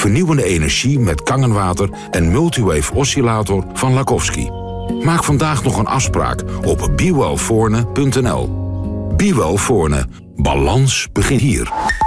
vernieuwende energie met kangenwater en multiwave oscillator van Lakowski. Maak vandaag nog een afspraak op bewellforne.nl. Be Well Forne. Balans begint hier.